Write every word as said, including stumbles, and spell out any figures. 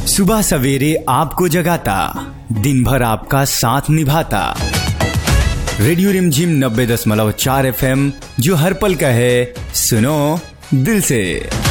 सुबह सवेरे आपको जगाता, दिन भर आपका साथ निभाता। रेडियो रिमझिम नब्बे दशमलव चार एफ एम, जो हर पल का है, सुनो दिल से।